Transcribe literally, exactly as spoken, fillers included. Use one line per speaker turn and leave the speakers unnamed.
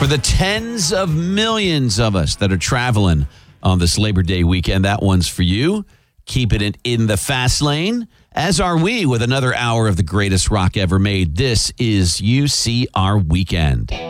For the tens of millions of us that are traveling on this Labor Day weekend, that one's for you. Keeping it in the fast lane, as are we, with another hour of the greatest rock ever made. This is U C R Weekend.